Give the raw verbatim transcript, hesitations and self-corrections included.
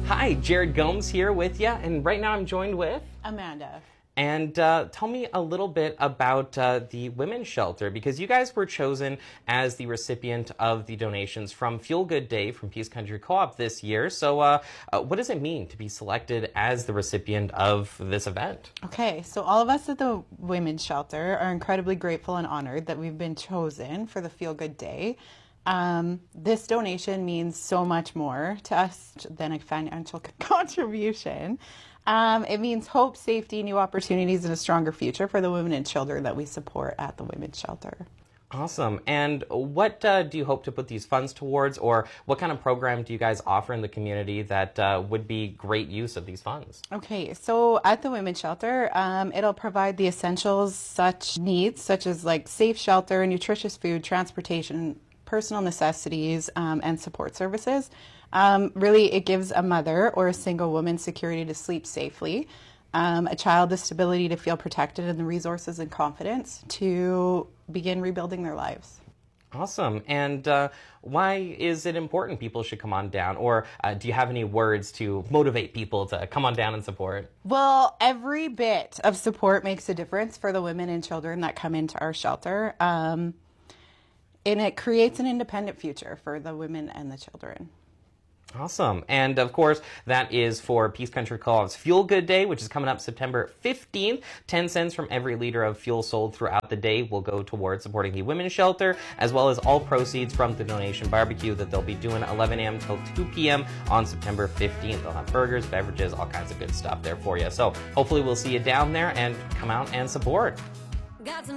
Hi, Jared Gomes here with you, and right now I'm joined with Amanda. And uh, tell me a little bit about uh, the Women's Shelter, because you guys were chosen as the recipient of the donations from Feel Good Day from Peace Country Co-op this year. So uh, uh, what does it mean to be selected as the recipient of this event? Okay, so all of us at the Women's Shelter are incredibly grateful and honored that we've been chosen for the Feel Good Day. Um, this donation means so much more to us than a financial contribution. Um, it means hope, safety, new opportunities, and a stronger future for the women and children that we support at the Women's Shelter. Awesome. And what uh, do you hope to put these funds towards, or what kind of program do you guys offer in the community that uh, would be great use of these funds? Okay, so at the Women's Shelter, um, it'll provide the essentials such needs, such as like safe shelter, nutritious food, transportation, personal necessities, um, and support services. Um, really, it gives a mother or a single woman security to sleep safely, um, a child the stability to feel protected, and the resources and confidence to begin rebuilding their lives. Awesome. And uh, why is it important people should come on down? Or uh, do you have any words to motivate people to come on down and support? Well, every bit of support makes a difference for the women and children that come into our shelter. Um, and it creates an independent future for the women and the children. Awesome. And of course, that is for Peace Country Co-op's Fuel Good Day, which is coming up September fifteenth. ten cents from every liter of fuel sold throughout the day will go towards supporting the Women's Shelter, as well as all proceeds from the donation barbecue that they'll be doing eleven a m till two p m on September fifteenth. They'll have burgers, beverages, all kinds of good stuff there for you. So hopefully we'll see you down there and come out and support. Got some